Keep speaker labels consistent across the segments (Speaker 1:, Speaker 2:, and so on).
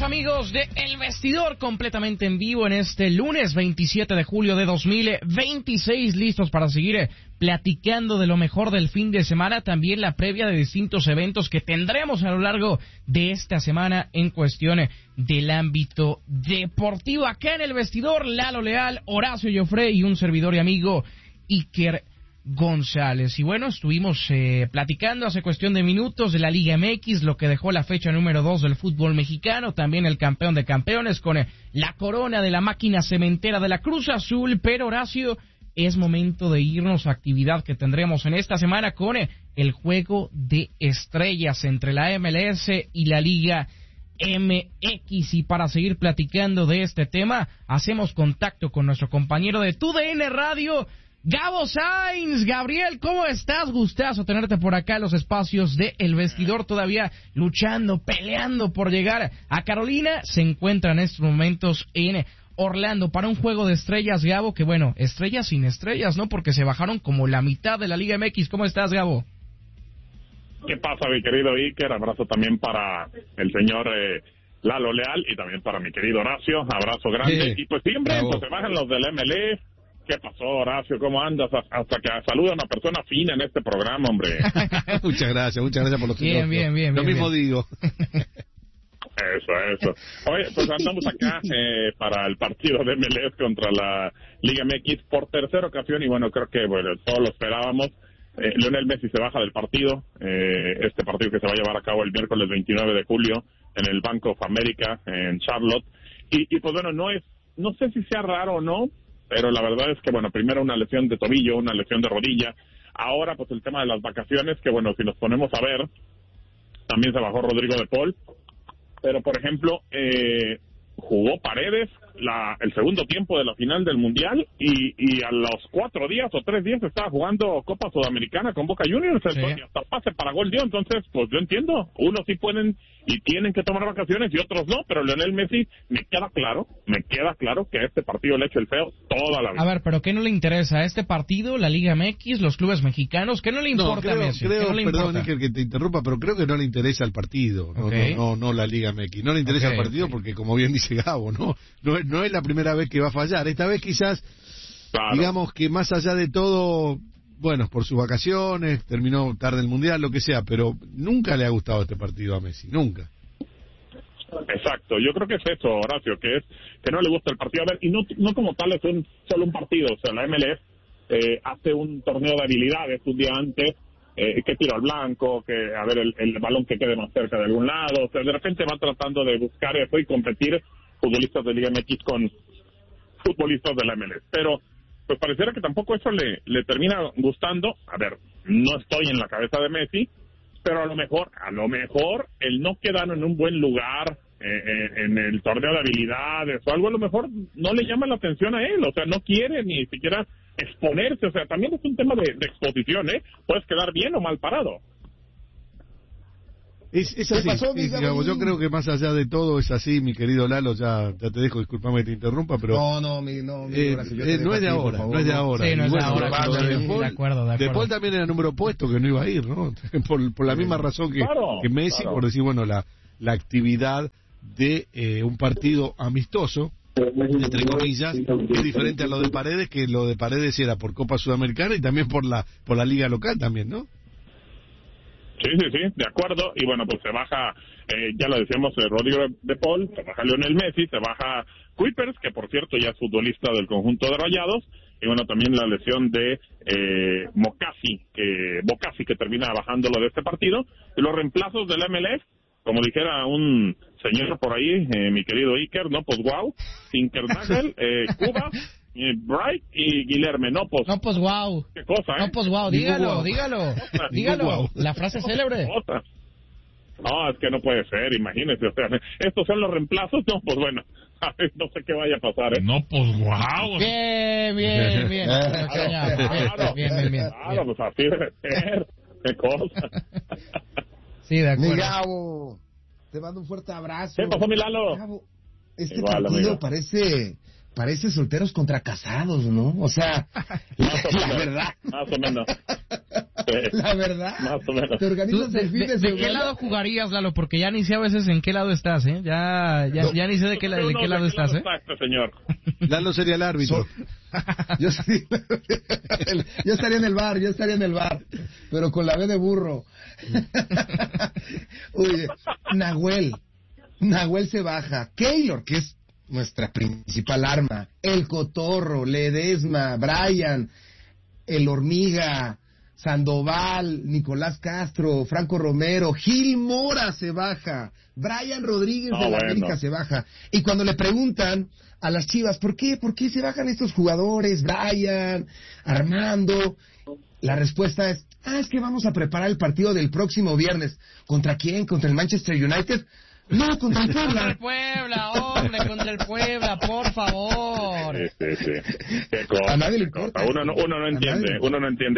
Speaker 1: amigos de El Vestidor, completamente en vivo en este lunes 27 de julio de 2026, listos para seguir platicando de lo mejor del fin de semana, también la previa de distintos eventos que tendremos a lo largo de esta semana en cuestión del ámbito deportivo. Acá en El Vestidor, Lalo Leal, Horacio Joffre y un servidor y amigo Iker González. Y bueno, estuvimos platicando hace cuestión de minutos de la Liga MX, lo que dejó la fecha número 2 del fútbol mexicano, también el campeón de campeones con la corona de la máquina cementera de la Cruz Azul. Pero Horacio, es momento de irnos a actividad que tendremos en esta semana con el juego de estrellas entre la MLS y la Liga MX. Y para seguir platicando de este tema, hacemos contacto con nuestro compañero de TUDN Radio, Gabo Sainz. Gabriel, ¿cómo estás? Gustazo tenerte por acá en los espacios de El Vestidor, todavía luchando, peleando por llegar a Carolina. Se encuentra en estos momentos en Orlando para un juego de estrellas, Gabo, que bueno, estrellas sin estrellas, ¿no? Porque se bajaron como la mitad de la Liga MX. ¿Cómo estás, Gabo?
Speaker 2: ¿Qué pasa, mi querido Iker? Abrazo también para el señor Lalo Leal y también para mi querido Horacio. Abrazo grande. Y pues siempre pues, se bajan los del MLS. ¿Qué pasó, Horacio? ¿Cómo andas? Hasta que saluda a una persona fina en este programa, hombre.
Speaker 3: Muchas gracias por los
Speaker 1: bien.
Speaker 3: Lo mismo digo.
Speaker 2: Eso. Oye, pues andamos acá para el partido de MLS contra la Liga MX por tercera ocasión y bueno, creo que bueno todos lo esperábamos. Lionel Messi se baja del partido, este partido que se va a llevar a cabo el miércoles 29 de julio en el Bank of America en Charlotte. Y pues bueno, no sé si sea raro o no, pero la verdad es que, bueno, primero una lesión de tobillo, una lesión de rodilla. Ahora, pues el tema de las vacaciones, que bueno, si nos ponemos a ver, también se bajó Rodrigo de Paul. Pero, por ejemplo, jugó Paredes el segundo tiempo de la final del Mundial y a los 4 días o 3 días estaba jugando Copa Sudamericana con Boca Juniors. Sí. Y hasta pase para gol dio. Entonces, pues yo entiendo, unos sí pueden y tienen que tomar vacaciones y otros no, pero Lionel Messi me queda claro que a este partido le echa el feo toda la vida.
Speaker 1: A ver, pero ¿qué no le interesa a este partido, la Liga MX, los clubes mexicanos? ¿Qué no le importa a Messi?
Speaker 3: Perdón, Iker, que te interrumpa, pero creo que no le interesa el partido, no la Liga MX, no le interesa el partido porque, como bien dice Gabo, no es la primera vez que va a fallar. Esta vez quizás, digamos que más allá de todo, bueno, por sus vacaciones, terminó tarde el Mundial, lo que sea, pero nunca le ha gustado este partido a Messi, nunca.
Speaker 2: Exacto, yo creo que es eso, Horacio, que no le gusta el partido. A ver, y no como tal es solo un partido, o sea, la MLS hace un torneo de habilidades un día antes, que tiro al blanco, que a ver el balón que quede más cerca de algún lado, o sea, de repente va tratando de buscar eso y competir futbolistas de Liga MX con futbolistas de la MLS, pero pues pareciera que tampoco eso le termina gustando. A ver, no estoy en la cabeza de Messi, pero a lo mejor el no quedar en un buen lugar en el torneo de habilidades o algo, a lo mejor no le llama la atención a él, o sea, no quiere ni siquiera exponerse, o sea, también es un tema de exposición, puedes quedar bien o mal parado.
Speaker 3: Es así, yo creo que más allá de todo es así, mi querido Lalo, ya te dejo, discúlpame que te interrumpa, pero
Speaker 4: no
Speaker 3: es de ahora.
Speaker 1: Sí, no es de ahora. De acuerdo.
Speaker 3: De Paul también era número opuesto, que no iba a ir, ¿no? por la misma razón que Messi, por decir, bueno, la actividad de un partido amistoso, entre comillas, es diferente a lo de Paredes, que lo de Paredes era por Copa Sudamericana y también por la liga local también, ¿no?
Speaker 2: Sí, de acuerdo. Y bueno, pues se baja, ya lo decíamos, Rodrigo de Paul, se baja Lionel Messi, se baja Kuipers, que por cierto ya es futbolista del conjunto de Rayados, y bueno, también la lesión de Bocasi, que termina bajándolo de este partido. Y los reemplazos del MLS, como dijera un señor por ahí, mi querido Iker, no, pues wow, Sinkernagel, Cuba, Bright y Guilherme, no pues
Speaker 1: wow.
Speaker 2: ¿Qué cosa,
Speaker 1: No pues wow, dígalo.
Speaker 3: Wow.
Speaker 1: La frase célebre.
Speaker 2: No, es que no puede ser, imagínese, o sea, estos son los reemplazos, no, pues bueno, a ver, no sé qué vaya a pasar,
Speaker 5: No, pues wow.
Speaker 1: Bien.
Speaker 2: Claro, pues así debe ser, qué cosa.
Speaker 1: Sí, de acuerdo.
Speaker 4: Mi Gabo, te mando un fuerte abrazo.
Speaker 2: ¿Qué pasó, mi Lalo?
Speaker 4: Gabo, este
Speaker 2: Igual,
Speaker 4: partido
Speaker 2: amigo.
Speaker 4: parece solteros contra casados, ¿no? O sea, la verdad.
Speaker 2: Más o menos.
Speaker 4: La verdad.
Speaker 2: Más o menos.
Speaker 4: Te organizas el fin de semana.
Speaker 1: ¿De qué lado jugarías, Lalo? Porque ya ni sé a veces en qué lado estás, ¿eh? Ya ni sé de qué lado estás, ¿eh?
Speaker 2: Está este señor.
Speaker 3: Lalo sería el árbitro.
Speaker 4: Yo estaría en el bar, pero con la B de burro. Oye, Nahuel se baja. Keylor, que es nuestra principal arma. El Cotorro, Ledesma, Brian, el Hormiga, Sandoval, Nicolás Castro, Franco Romero, Gil Mora se baja, Brian Rodríguez de la América se baja. Y cuando le preguntan a las Chivas, ¿por qué se bajan estos jugadores, Brian, Armando? La respuesta es, es que vamos a preparar el partido del próximo viernes. ¿Contra quién? ¿Contra el Manchester United? No, contra el Puebla.
Speaker 1: Contra el Puebla, hombre, contra el Puebla, por favor.
Speaker 2: Sí. Qué cosa,
Speaker 4: a nadie le importa.
Speaker 2: Uno no entiende.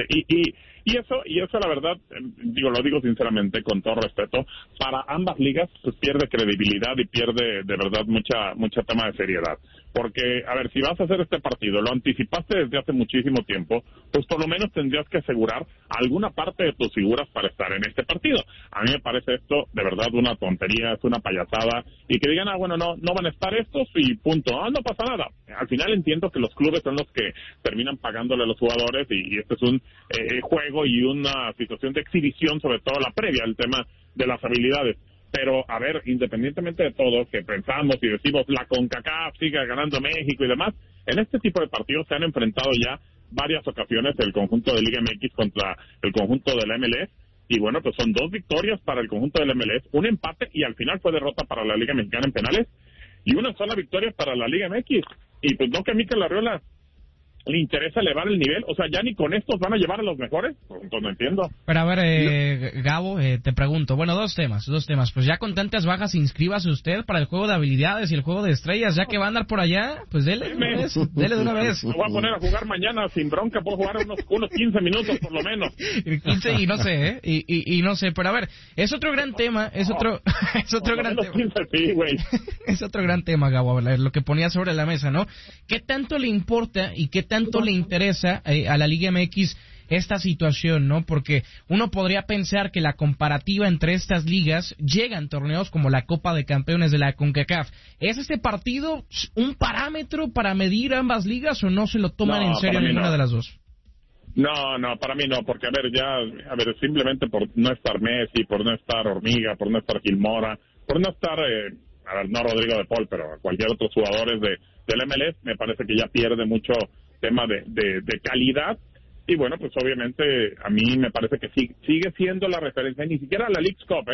Speaker 2: Y eso la verdad, lo digo sinceramente, con todo respeto, para ambas ligas pues pierde credibilidad y pierde de verdad mucha tema de seriedad. Porque, a ver, si vas a hacer este partido, lo anticipaste desde hace muchísimo tiempo, pues por lo menos tendrías que asegurar alguna parte de tus figuras para estar en este partido. A mí me parece esto de verdad una tontería, es una payasada, y que digan, no van a estar estos y punto, no pasa nada. Al final entiendo que los clubes son los que terminan pagándole a los jugadores y este es un juego y una situación de exhibición, sobre todo la previa, el tema de las habilidades. Pero, a ver, independientemente de todo, que pensamos y decimos la CONCACAF sigue ganando México y demás, en este tipo de partidos se han enfrentado ya varias ocasiones el conjunto de Liga MX contra el conjunto de la MLS, y bueno, pues son 2 victorias para el conjunto de la MLS, un empate y al final fue derrota para la Liga Mexicana en penales, y una sola victoria para la Liga MX. Y pues no que a Mikel Arriola le interesa elevar el nivel, o sea, ya ni con estos van a llevar a los mejores, pues entonces no entiendo.
Speaker 1: Pero a ver, Gabo, te pregunto, bueno, dos temas, pues ya con tantas bajas inscríbase usted para el juego de habilidades y el juego de estrellas, ya que va a andar por allá, pues dele de una vez.
Speaker 2: Me voy a poner a jugar mañana sin bronca, puedo jugar unos 15 minutos por lo menos.
Speaker 1: 15 y no sé, y no sé, pero a ver, es otro gran tema, es otro gran tema.
Speaker 2: 15, sí, güey.
Speaker 1: Es otro gran tema, Gabo, a ver, lo que ponía sobre la mesa, ¿no? ¿Qué tanto le importa y qué tanto le interesa a la Liga MX esta situación, ¿no? Porque uno podría pensar que la comparativa entre estas ligas llega en torneos como la Copa de Campeones de la CONCACAF. ¿Es este partido un parámetro para medir ambas ligas o no se lo toman en serio ninguna de las dos?
Speaker 2: No, para mí no, porque simplemente por no estar Messi, por no estar Hormiga, por no estar Gilmora, por no estar, no Rodrigo de Paul, pero cualquier otro jugadores del MLS, me parece que ya pierde mucho tema de calidad. Y bueno, pues obviamente a mí me parece que sigue siendo la referencia, ni siquiera la Leagues Cup,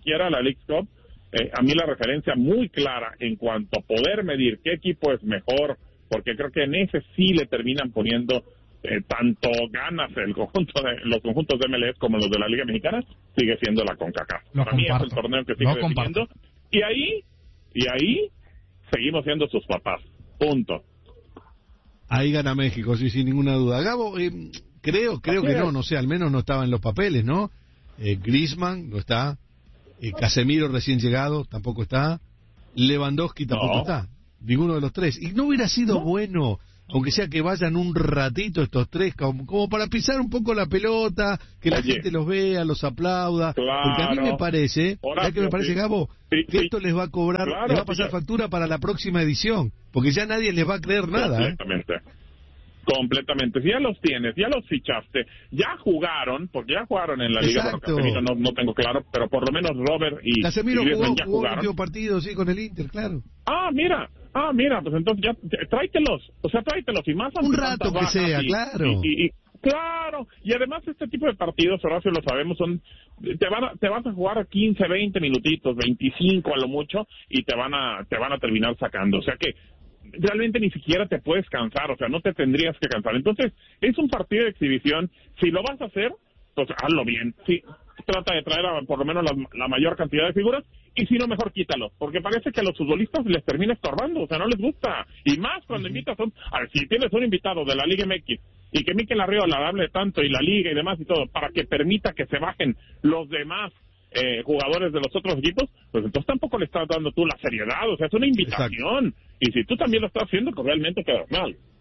Speaker 2: a mí la referencia muy clara en cuanto a poder medir qué equipo es mejor, porque creo que en ese sí le terminan poniendo tanto ganas los conjuntos de MLS como los de la Liga Mexicana, sigue siendo la CONCACAF. Para mí es el torneo que sigue definiendo, y ahí seguimos siendo sus papás, punto.
Speaker 3: Ahí gana México, sí, sin ninguna duda. Gabo, creo que no sé, al menos no estaba en los papeles, ¿no? Griezmann no está, Casemiro recién llegado tampoco está, Lewandowski tampoco está, ninguno de los tres. Y no hubiera sido bueno, aunque sea que vayan un ratito estos tres, como para pisar un poco la pelota, que la gente los vea, los aplauda, porque a mí me parece, Gabo? Que esto les va a cobrar, les va a pasar factura para la próxima edición, porque ya nadie les va a creer nada.
Speaker 2: Completamente. Si ya los tienes, ya los fichaste, ya jugaron en la Liga. Bueno, Casemiro no tengo claro, pero por lo menos Robert y
Speaker 3: Casemiro
Speaker 2: ya
Speaker 3: jugó
Speaker 2: jugaron.
Speaker 3: el partido, sí, con el Inter, claro.
Speaker 2: Mira, pues entonces ya tráetelos y más
Speaker 3: un rato que sea, claro.
Speaker 2: Claro, y además este tipo de partidos, Horacio, lo sabemos, te vas a jugar 15, 20 minutitos, 25 a lo mucho, y te van a terminar sacando, o sea que realmente ni siquiera te puedes cansar, o sea, no te tendrías que cansar. Entonces, es un partido de exhibición, si lo vas a hacer, pues hazlo bien, sí, trata de traer por lo menos la mayor cantidad de figuras, y si no, mejor quítalo, porque parece que a los futbolistas les termina estorbando, o sea, no les gusta, y más cuando invitas si tienes un invitado de la Liga MX, y que Mikel Arriola hable tanto, y la Liga y demás y todo, para que permita que se bajen los demás jugadores de los otros equipos, pues entonces tampoco le estás dando tú la seriedad, o sea, es una invitación. Exacto. Y si tú también lo estás haciendo, pues realmente quedas mal.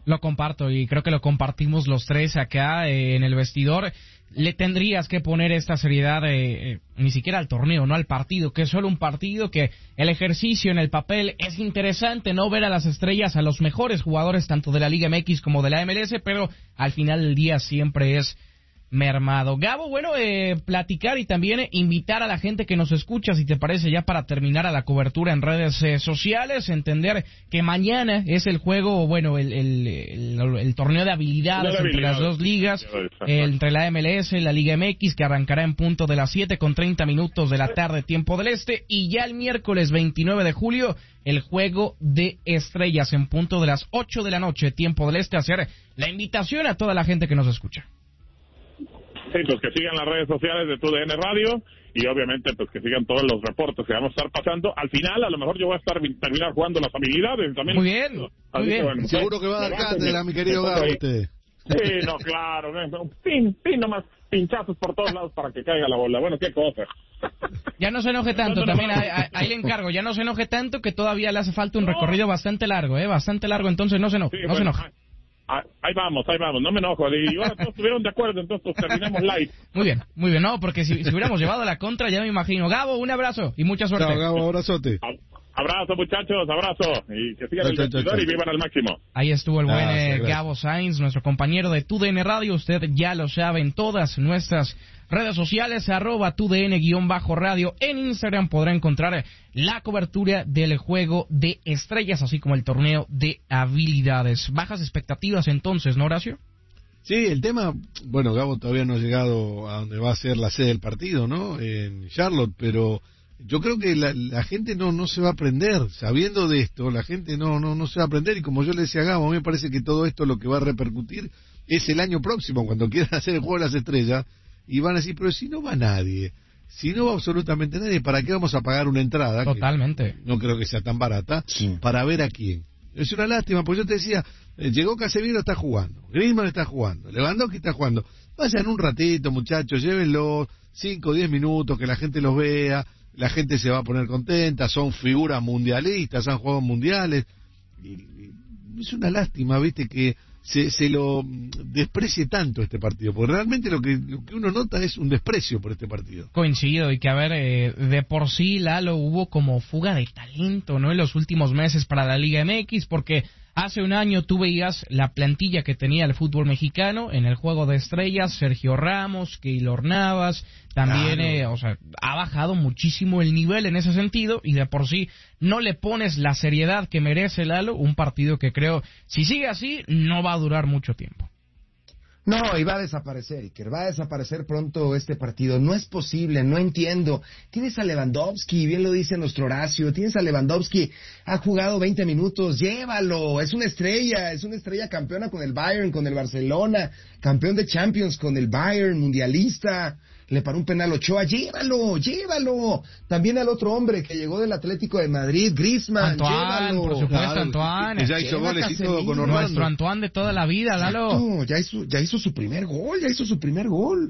Speaker 1: Lo comparto y creo que lo compartimos los tres acá en el vestidor. Le tendrías que poner esta seriedad ni siquiera al torneo, no al partido, que es solo un partido, que el ejercicio en el papel es interesante, no ver a las estrellas, a los mejores jugadores tanto de la Liga MX como de la MLS, pero al final del día siempre es mermado. Gabo, bueno, platicar y también invitar a la gente que nos escucha, si te parece, ya para terminar, a la cobertura en redes sociales, entender que mañana es el juego, bueno, el torneo de habilidades entre las dos ligas, entre la MLS y la Liga MX, que arrancará en punto de las 7:30 de la tarde, tiempo del este, y ya el miércoles 29 de julio, el juego de estrellas en punto de las 8 de la noche, tiempo del este, hacer la invitación a toda la gente que nos escucha.
Speaker 2: Sí, pues que sigan las redes sociales de TUDN Radio y obviamente pues que sigan todos los reportes que vamos a estar pasando. Al final a lo mejor yo voy a terminar jugando las habilidades también.
Speaker 1: Muy bien, muy bien.
Speaker 2: Bueno,
Speaker 3: seguro que va a dar cátedra, mi querido Gabo, usted.
Speaker 2: Sí, no, claro, pin nomás, pinchazos por todos lados para que caiga la bola. Bueno, qué cosa.
Speaker 1: Ya no se enoje tanto, también ahí le encargo, ya no se enoje tanto, que todavía le hace falta un recorrido bastante largo, bastante largo, entonces no se enoje, no se enoje.
Speaker 2: Ahí vamos, no me enojo. Y ahora todos estuvieron de acuerdo, entonces pues, terminemos live.
Speaker 1: Muy bien, no, porque si hubiéramos llevado la contra, ya me imagino. Gabo, un abrazo y mucha suerte.
Speaker 3: Chao, Gabo, abrazote.
Speaker 2: Abrazo, muchachos, abrazo. Y que sigan el vestidor y vivan al máximo.
Speaker 1: Ahí estuvo el buen Gabo Sainz, nuestro compañero de TUDN Radio. Usted ya lo sabe, en todas nuestras redes sociales, @TUDN_radio. En Instagram podrá encontrar la cobertura del juego de estrellas, así como el torneo de habilidades. Bajas expectativas entonces, ¿no, Horacio?
Speaker 3: Sí, el tema, bueno, Gabo todavía no ha llegado a donde va a ser la sede del partido, ¿no? En Charlotte, pero yo creo que la gente no se va a aprender, sabiendo de esto, la gente no se va a aprender, y como yo le decía a Gabo, a mí me parece que todo esto lo que va a repercutir es el año próximo, cuando quieran hacer el juego de las estrellas, y van a decir, pero si no va nadie, si no va absolutamente nadie, ¿para qué vamos a pagar una entrada?
Speaker 1: Totalmente.
Speaker 3: Que no creo que sea tan barata, sí, para ver a quién. Es una lástima, porque yo te decía, llegó Casemiro, está jugando, Griezmann está jugando, Lewandowski está jugando. Vayan un ratito, muchachos, llévenlos 5 o 10 minutos, que la gente los vea, la gente se va a poner contenta, son figuras mundialistas, han jugado mundiales. Y es una lástima, viste, que se lo desprecie tanto este partido, porque realmente lo que uno nota es un desprecio por este partido.
Speaker 1: Coincido, y que a ver, de por sí, Lalo, hubo como fuga de talento, ¿no?, en los últimos meses para la Liga MX, porque hace un año tú veías la plantilla que tenía el fútbol mexicano en el juego de estrellas, Sergio Ramos, Keylor Navas, también, claro. O sea, ha bajado muchísimo el nivel en ese sentido, y de por sí no le pones la seriedad que merece, Lalo, un partido que creo, si sigue así, no va a durar mucho tiempo.
Speaker 4: No, y va a desaparecer, Iker, va a desaparecer pronto este partido. No es posible, no entiendo. Tienes a Lewandowski, bien lo dice nuestro Horacio, tienes a Lewandowski, ha jugado 20 minutos, llévalo, es una estrella campeona con el Bayern, con el Barcelona, campeón de Champions con el Bayern, mundialista. Le paró un penal Ochoa, llévalo. También al otro hombre que llegó del Atlético de Madrid, Griezmann, llévalo.
Speaker 1: Por supuesto, claro,
Speaker 3: Antoine. Que ya hizo goles y todo con Orlando.
Speaker 1: Nuestro Antoine de toda la vida, Lalo.
Speaker 4: Ya hizo su primer gol.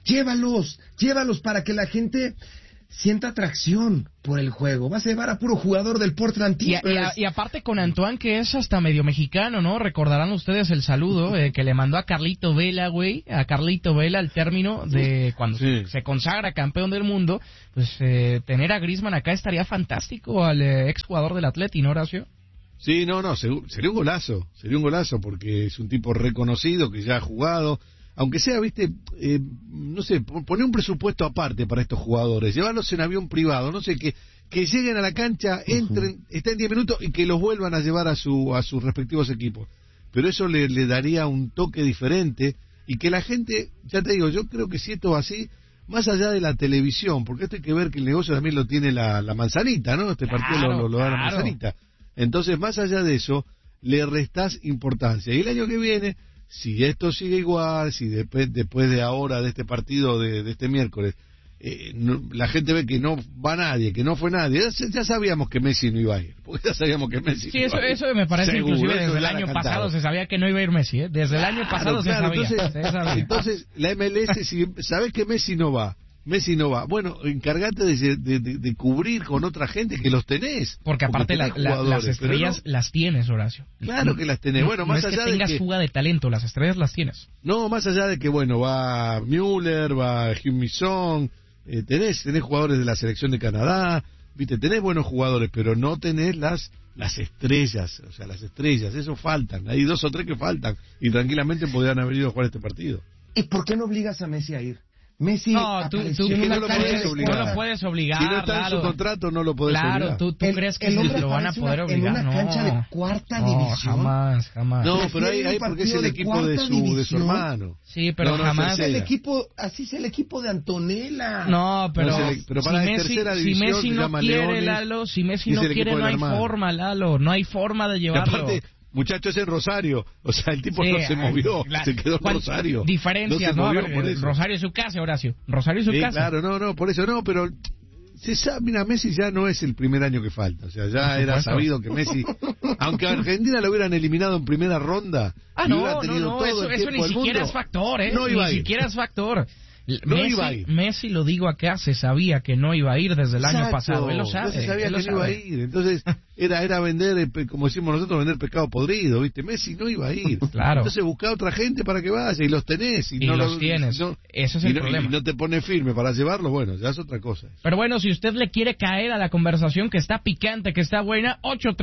Speaker 4: Llévalos para que la gente sienta atracción por el juego. Vas a llevar a puro jugador del Portland Timbers.
Speaker 1: Y aparte con Antoine, que es hasta medio mexicano, ¿no? Recordarán ustedes el saludo que le mandó a Carlito Vela, al término de cuando se consagra campeón del mundo. Pues tener a Griezmann acá estaría fantástico, al exjugador del Atleti, ¿no, Horacio?
Speaker 3: Sí, sería un golazo, porque es un tipo reconocido que ya ha jugado. Aunque sea, viste, no sé, poner un presupuesto aparte para estos jugadores, llevarlos en avión privado, no sé, que lleguen a la cancha, entren, estén 10 minutos y que los vuelvan a llevar a sus respectivos equipos. Pero eso le daría un toque diferente, y que la gente, ya te digo, yo creo que si esto va así, más allá de la televisión, porque esto hay que ver que el negocio también lo tiene la manzanita, ¿no? Este partido lo da la manzanita. Entonces, más allá de eso, le restás importancia. Y el año que viene, si esto sigue igual, si después de ahora, de este partido de este miércoles, la gente ve que no va nadie, que no fue nadie, ya sabíamos que Messi no iba a ir, porque ya sabíamos que Messi no iba a ir.
Speaker 1: Eso me parece, seguro, inclusive desde el año pasado se sabía que no iba a ir Messi, Desde el año pasado se sabía.
Speaker 3: Entonces la MLS, si sabes que Messi no va, Messi no va. Bueno, encárgate de cubrir con otra gente que los tenés.
Speaker 1: Porque aparte las estrellas las tienes, Horacio.
Speaker 3: Claro que las tenés. Bueno, más
Speaker 1: no es
Speaker 3: allá
Speaker 1: que tengas
Speaker 3: de que
Speaker 1: fuga de talento, las estrellas las tienes.
Speaker 3: No, más allá de que, bueno, va Müller, va Heung-min Son, tenés jugadores de la selección de Canadá, viste, tenés buenos jugadores, pero no tenés las estrellas, o sea, las estrellas, eso faltan, hay 2 o 3 que faltan, y tranquilamente podrían haber ido a jugar este partido.
Speaker 4: ¿Y por qué no obligas a Messi a ir? Messi
Speaker 1: no, tú
Speaker 3: no lo puedes obligar.
Speaker 1: No lo puedes obligar.
Speaker 3: Si no está en su contrato, no lo puedes obligar.
Speaker 1: Claro, tú crees que lo van a poder obligar.
Speaker 4: En una cancha de cuarta división.
Speaker 1: Jamás.
Speaker 3: No, pero hay porque es el equipo de su hermano.
Speaker 1: Sí, pero jamás.
Speaker 4: Así es el equipo de Antonella.
Speaker 1: No, pero
Speaker 3: para tercera división,
Speaker 1: si Messi no quiere, Lalo, si Messi no quiere, no hay forma, Lalo. No hay forma de llevarlo.
Speaker 3: Aparte, muchachos, en Rosario, o sea, el tipo no se movió, se quedó en Rosario.
Speaker 1: Diferencias, ¿no? Rosario es su casa, Horacio. Rosario es su casa.
Speaker 3: Claro, no, por eso no, pero se sabe, mira, Messi ya no es el primer año que falta, o sea, ya era sabido que Messi, aunque a Argentina lo hubieran eliminado en primera ronda,
Speaker 1: eso ni siquiera es factor, ni siquiera es factor. Messi, lo digo acá, se sabía que no iba a ir desde el año pasado, él lo sabe.
Speaker 3: Se sabía que no iba a ir, entonces era vender, como decimos nosotros, vender pescado podrido, ¿viste? Messi no iba a ir.
Speaker 1: Claro.
Speaker 3: Entonces busca otra gente para que vaya, y los tenés. Y no
Speaker 1: los tienes, ese es el problema.
Speaker 3: Y no te pone firme para llevarlo, bueno, ya es otra cosa.
Speaker 1: Pero bueno, si usted le quiere caer a la conversación que está picante, que está buena,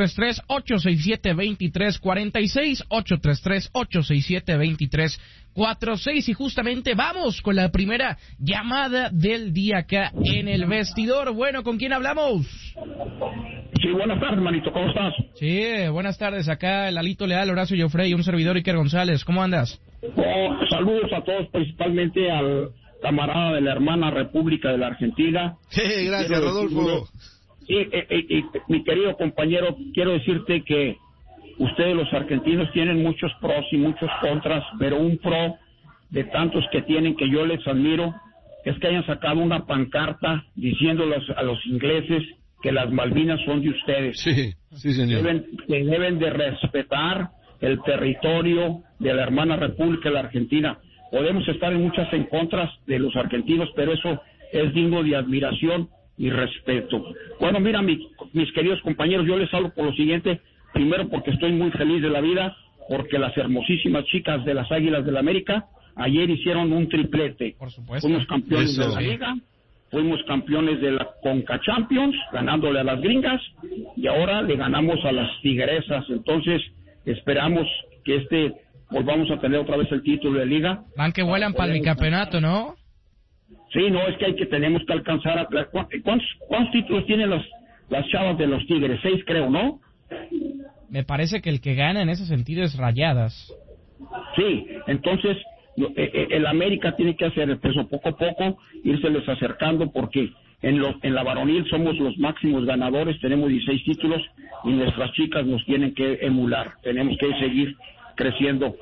Speaker 1: 833-867-2346, 833-867-2346, y justamente vamos con la primera llamada del día acá en el vestidor. Bueno, ¿con quién hablamos?
Speaker 5: Sí, buenas tardes, manito, ¿cómo estás?
Speaker 1: Sí, buenas tardes, acá el Alito Leal, Horacio Joffrey, un servidor, Iker González, ¿cómo andas?
Speaker 5: Saludos a todos, principalmente al camarada de la hermana República de la Argentina.
Speaker 3: Sí, gracias, Rodolfo.
Speaker 5: Mi querido compañero, quiero decirte que ustedes los argentinos tienen muchos pros y muchos contras, pero un pro de tantos que tienen que yo les admiro es que hayan sacado una pancarta diciéndoles a los ingleses que las Malvinas son de ustedes.
Speaker 3: Sí, señor.
Speaker 5: Deben de respetar el territorio de la hermana República de la Argentina. Podemos estar en muchas en contras de los argentinos, pero eso es digno de admiración y respeto. Bueno, mira, mis queridos compañeros, yo les hablo por lo siguiente. Primero, porque estoy muy feliz de la vida, porque las hermosísimas chicas de las Águilas del la América ayer hicieron un triplete.
Speaker 1: Por supuesto.
Speaker 5: Fuimos campeones de la Liga, fuimos campeones de la Conca Champions, ganándole a las gringas, y ahora le ganamos a las tigresas. Entonces, esperamos que volvamos a tener otra vez el título de Liga.
Speaker 1: Van que vuelan para el bicampeonato, ¿no?
Speaker 5: Sí, no, es que tenemos que alcanzar a... ¿Cuántos títulos tienen las chavas de los Tigres? 6, creo, ¿no?
Speaker 1: Me parece que el que gana en ese sentido es Rayadas.
Speaker 5: Sí, entonces el América tiene que hacer eso poco a poco, irseles acercando, porque en la varonil somos los máximos ganadores, tenemos 16 títulos y nuestras chicas nos tienen que emular, tenemos que seguir creciendo.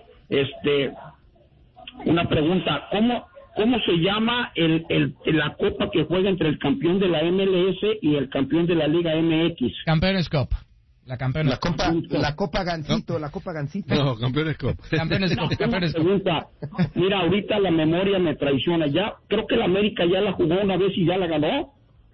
Speaker 5: Una pregunta, ¿cómo se llama la copa que juega entre el campeón de la MLS y el campeón de la Liga MX?
Speaker 1: Campeones Cup. La
Speaker 4: Copa Gancito, ¿no? La Copa Gancito.
Speaker 3: No, Campeones Cup.
Speaker 1: Campeones Cup.
Speaker 5: Mira, ahorita la memoria me traiciona. Ya creo que la América ya la jugó una vez y ya la ganó.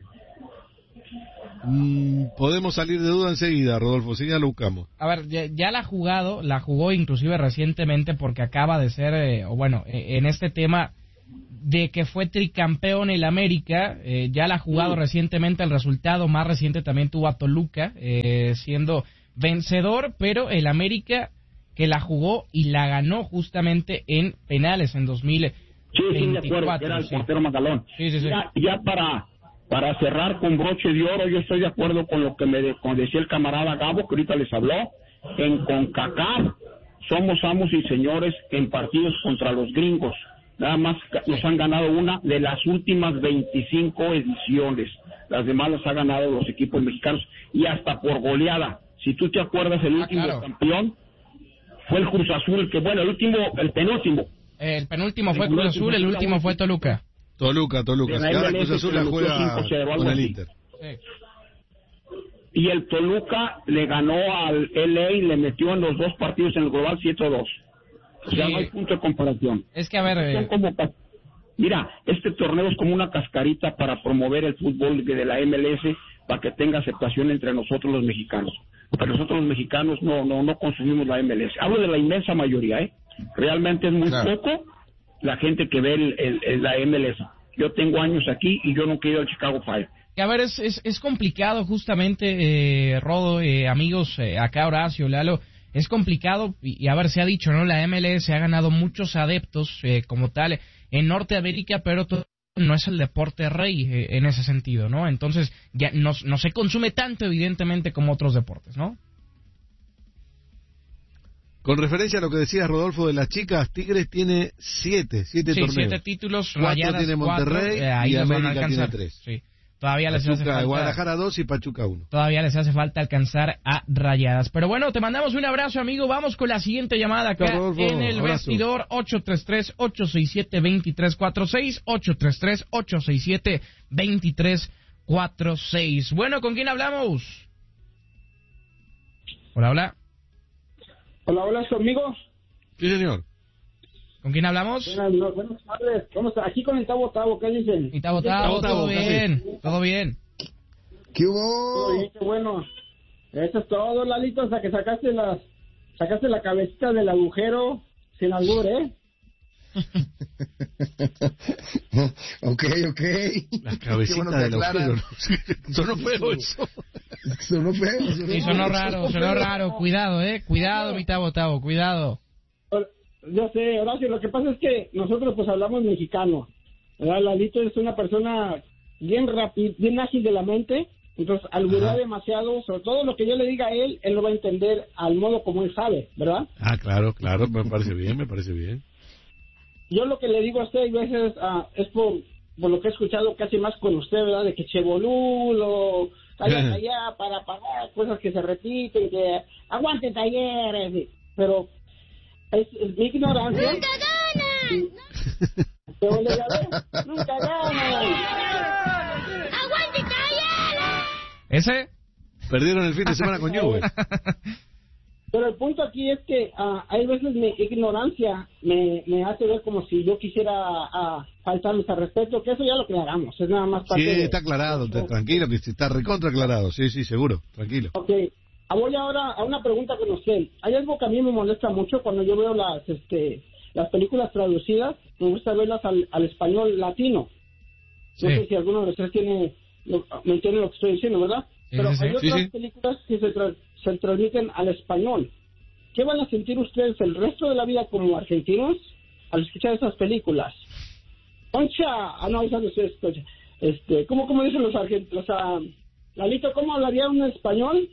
Speaker 3: Podemos salir de duda enseguida, Rodolfo, sí, ya lo buscamos.
Speaker 1: A ver, ya la jugó inclusive recientemente, porque acaba de ser, en este tema de que fue tricampeón el América, ya la ha jugado recientemente. El resultado más reciente también tuvo a Toluca siendo vencedor, pero el América que la jugó y la ganó justamente en penales en 2024.
Speaker 5: Sí, de acuerdo, era el portero Magalón.
Speaker 1: Sí.
Speaker 5: Ya para cerrar con broche de oro, yo estoy de acuerdo con lo que decía el camarada Gabo, que ahorita les habló. En CONCACAF somos amos y señores en partidos contra los gringos. Nada más nos han ganado una de las últimas 25 ediciones. Las demás las ha ganado los equipos mexicanos, y hasta por goleada. Si tú te acuerdas, el último campeón fue el Cruz Azul, el penúltimo.
Speaker 1: El penúltimo fue Cruz Azul, el último fue Toluca.
Speaker 3: Toluca. Ahora Cruz Azul la juega con el Inter. Sí.
Speaker 5: Y el Toluca le ganó al LA y le metió en los dos partidos en el global 7-2. O sea, no hay punto de comparación.
Speaker 1: Es que, a ver...
Speaker 5: Mira, este torneo es como una cascarita para promover el fútbol de la MLS, para que tenga aceptación entre nosotros los mexicanos. Pero nosotros los mexicanos no consumimos la MLS. Hablo de la inmensa mayoría, Realmente es muy poco la gente que ve la MLS. Yo tengo años aquí y yo nunca he ido al Chicago Fire.
Speaker 1: A ver, es complicado justamente, Rodo, amigos, acá Horacio, Lalo, es complicado y a ver, se ha dicho, ¿no? La MLS ha ganado muchos adeptos como tal en Norteamérica, pero no es el deporte rey en ese sentido, ¿no? Entonces ya no se consume tanto, evidentemente, como otros deportes, ¿no?
Speaker 3: Con referencia a lo que decía Rodolfo de las chicas, Tigres tiene 7 torneos.
Speaker 1: 7 títulos,
Speaker 3: 4
Speaker 1: Rayadas,
Speaker 3: tiene Monterrey
Speaker 1: 4,
Speaker 3: y América tiene 3.
Speaker 1: Sí. Todavía les hace falta,
Speaker 3: Guadalajara 2 y Pachuca 1.
Speaker 1: Todavía les hace falta alcanzar a Rayadas. Pero bueno, te mandamos un abrazo, amigo. Vamos con la siguiente llamada acá Rodolfo, en el vestidor 833-867-2346. 833-867-2346. Bueno, ¿con quién hablamos? Hola.
Speaker 6: Hola, ¿su amigo?
Speaker 3: Sí, señor.
Speaker 1: ¿Con quién hablamos?
Speaker 6: Buenas tardes. Vamos aquí con el Tavo, ¿qué dicen?
Speaker 1: Y Tavo, todo bien.
Speaker 4: ¿Qué hubo?
Speaker 6: Todo bien, qué bueno. Eso es todo, Lalito, hasta que sacaste la cabecita del agujero sin albur,
Speaker 4: Ok.
Speaker 3: La cabecita del agujero. Sonó feo eso.
Speaker 4: Sonó feo.
Speaker 1: Sí, sonó raro. Cuidado, mi Tavo, cuidado.
Speaker 6: Yo sé, Horacio, lo que pasa es que nosotros pues hablamos mexicano, ¿verdad? Lalito es una persona bien rápida, bien ágil de la mente, entonces alburea demasiado, sobre todo lo que yo le diga a él lo va a entender al modo como él sabe, ¿verdad?
Speaker 3: Claro, me parece bien.
Speaker 6: Yo lo que le digo a usted a veces es por lo que he escuchado casi más con usted, ¿verdad? De que Chebolulo, allá para pagar, cosas que se repiten, que aguante Talleres, pero es mi ignorancia.
Speaker 7: ¡Nunca ganan!
Speaker 6: ¡Nunca ganan!
Speaker 7: ¡Aguante Talleres!
Speaker 1: ¿Ese?
Speaker 3: Perdieron el fin de semana con Juve.
Speaker 6: Pero el punto aquí es que hay veces mi ignorancia me hace ver como si yo quisiera faltarles al respeto, que eso ya lo aclaramos, es nada más parte
Speaker 3: Sí, está aclarado, tranquilo, que está recontra aclarado, sí, seguro, tranquilo.
Speaker 6: Ok, voy ahora a una pregunta con usted. Hay algo que a mí me molesta mucho cuando yo veo las películas traducidas, me gusta verlas al español latino. No sé si alguno de ustedes me entiende lo que estoy diciendo, ¿verdad? Pero hay otras películas que se transmiten al español. ¿Qué van a sentir ustedes el resto de la vida como argentinos al escuchar esas películas? Concha, no, esa no es Concha. ¿Cómo dicen los argentinos? Lalito, ¿cómo hablaría un español?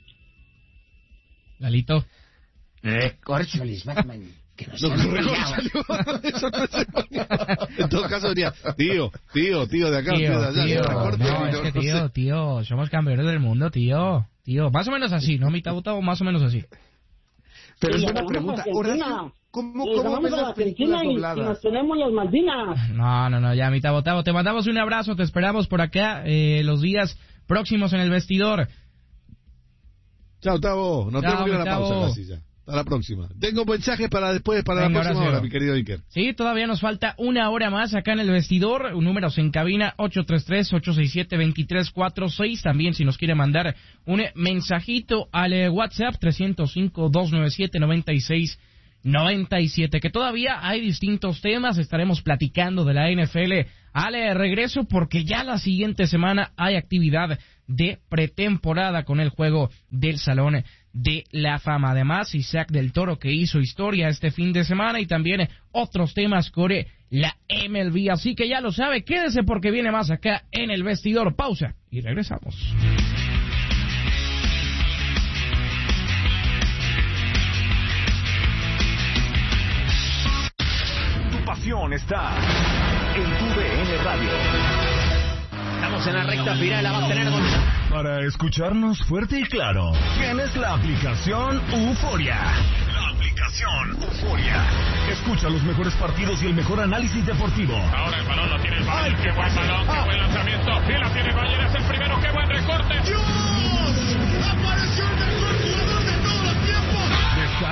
Speaker 1: Lalito.
Speaker 4: Córcholis, Batman. Que no
Speaker 3: Eso no es español. En todo caso diría, tío de acá, tío de allá.
Speaker 1: Tío, somos campeones del mundo, tío. Más o menos así, ¿no? Mi Tavo, más o menos así.
Speaker 4: Pero es una pregunta, Horacio, ¿cómo ves las películas dobladas?
Speaker 6: Y nos tenemos las Malvinas.
Speaker 1: No, ya, mi Tavo, te mandamos un abrazo, te esperamos por acá los días próximos en el vestidor.
Speaker 3: Chao, Tavo, nos tenemos que ir a la pausa casi ya. Hasta la próxima. Tengo mensajes para después, para la próxima hora, mi querido Iker.
Speaker 1: Sí, todavía nos falta una hora más acá en el vestidor. Números en cabina 833-867-2346. También si nos quiere mandar un mensajito al WhatsApp 305-297-9697. Que todavía hay distintos temas. Estaremos platicando de la NFL al regreso porque ya la siguiente semana hay actividad de pretemporada con el juego del Salón de la Fama. Además, Isaac del Toro, que hizo historia este fin de semana, y también otros temas con la MLB. Así que ya lo sabe, quédese porque viene más acá en el vestidor. Pausa y regresamos.
Speaker 8: Tu pasión está en tu DN Radio.
Speaker 1: Estamos en la recta final, la va a tener
Speaker 8: Para escucharnos fuerte y claro, tienes la aplicación Euforia. La aplicación Euforia. Escucha los mejores partidos y el mejor análisis deportivo.
Speaker 2: Ahora el balón lo tiene el Bayern. Qué buen balón, qué buen lanzamiento. Sí, la tiene el Bayern, es el primero. Qué buen recorte.
Speaker 8: ¡Dios! ¡Apareció el mejor jugador de todos los tiempos! Descarga ya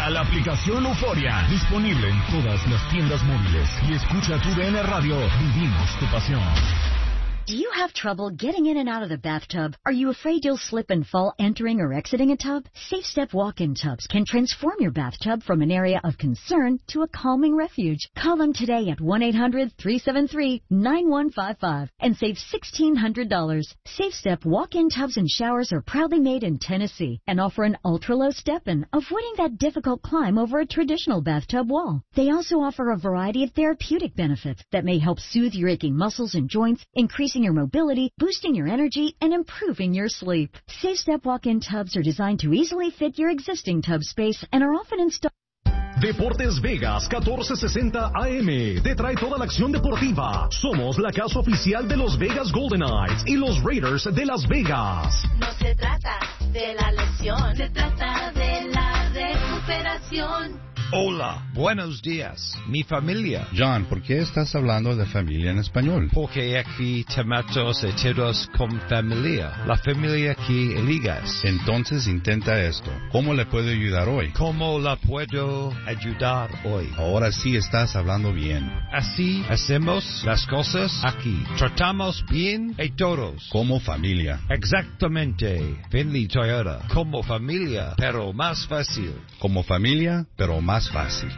Speaker 8: Descarga la aplicación Euforia. Disponible en todas las tiendas móviles. Y escucha tu DN Radio. Vivimos tu pasión.
Speaker 9: Do you have trouble getting in and out of the bathtub? Are you afraid you'll slip and fall entering or exiting a tub? Safe Step walk-in tubs can transform your bathtub from an area of concern to a calming refuge. Call them today at 1-800-373-9155 and save $1,600. Safe Step walk-in tubs and showers are proudly made in Tennessee and offer an ultra-low step-in, avoiding that difficult climb over a traditional bathtub wall. They also offer a variety of therapeutic benefits that may help soothe your aching muscles and joints, increasing your mobility, boosting your energy, and improving your sleep. Safe Step walk-in tubs are designed to easily fit your existing tub space and are often installed.
Speaker 8: Deportes Vegas 1460 AM te trae toda la acción deportiva. Somos la casa oficial de los Vegas Golden Knights y los Raiders de Las Vegas.
Speaker 10: No se trata de la lesión, se trata de la recuperación.
Speaker 11: Hola, buenos días, mi familia.
Speaker 12: John, ¿por qué estás hablando de familia en español?
Speaker 11: Porque aquí te matos todos con familia. La familia aquí ligas.
Speaker 12: Entonces intenta esto. ¿Cómo le puedo ayudar hoy?
Speaker 11: ¿Cómo la puedo ayudar hoy?
Speaker 12: Ahora sí estás hablando bien.
Speaker 11: Así hacemos las cosas aquí. Tratamos bien a todos.
Speaker 12: Como familia.
Speaker 11: Exactamente. Finley Toyota. Como familia, pero más fácil.
Speaker 12: Como familia, pero más fácil.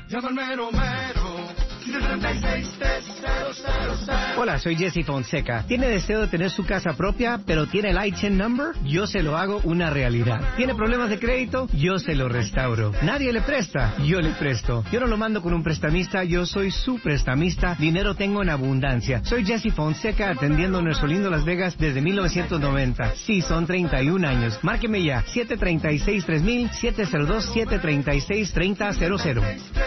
Speaker 13: Hola, soy Jesse Fonseca. ¿Tiene deseo de tener su casa propia, pero tiene el ITIN number? Yo se lo hago una realidad. ¿Tiene problemas de crédito? Yo se lo restauro. Nadie le presta, yo le presto. Yo no lo mando con un prestamista, yo soy su prestamista. Dinero tengo en abundancia. Soy Jesse Fonseca, atendiendo nuestro lindo Las Vegas desde 1990. Sí, son 31 años. Márqueme ya, 736-3000, 702-736-3000.